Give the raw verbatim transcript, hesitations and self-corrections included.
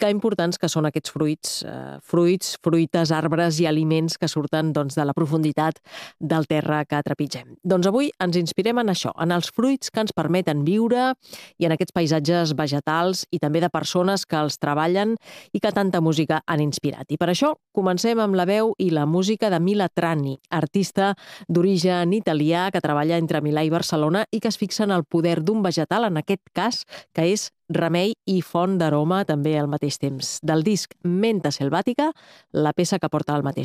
que importants que són aquests fruits, eh, fruits, fruites, arbres i aliments que surten doncs, de la profunditat del terra que trepitgem. Doncs avui ens inspirem en això, en els fruits que ens permeten viure i en aquests paisatges vegetals i també de persones que els treballen i que tanta música han inspirat. I per això comencem amb la veu i la música de Mila Trani, artista d'origen italià que treballa entre Milà i Barcelona i que es fixa en el poder d'un vegetal, en aquest cas, que és remei i font d'aroma també al mateix temps. Del disc Menta Selvàtica, la peça que porta el mateix